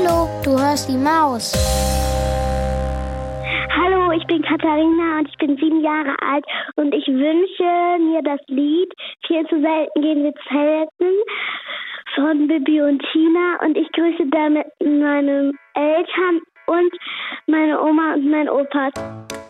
Hallo, du hörst die Maus. Hallo, ich bin Katharina und ich bin 7 Jahre alt und ich wünsche mir das Lied Viel zu selten gehen wir zelten von Bibi und Tina und ich grüße damit meine Eltern und meine Oma und meinen Opa.